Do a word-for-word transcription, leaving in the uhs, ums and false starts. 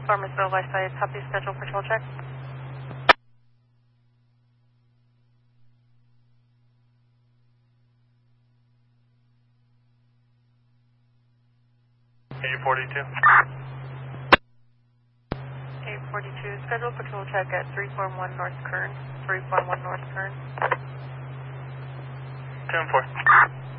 Farmersville, West Side, copy schedule patrol check. A forty-two. A forty-two, schedule patrol check at three four one North Kern. three four one North Kern. ten four.